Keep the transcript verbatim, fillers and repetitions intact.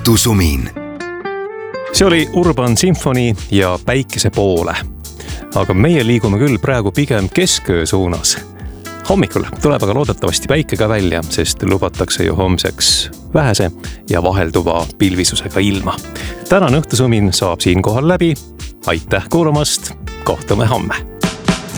õhtusumin. See oli Urban Symphony ja Päikese poole. Aga meie liigume küll praegu pigem kesköö suunas. Hommikul tuleb aga loodetavasti päike ka välja, sest lubatakse ju homseks vähese ja vahelduva pilvisusega ilma. Tänane õhtusumin saab siinkohal läbi. Aitäh kuulamast, kohtume homme!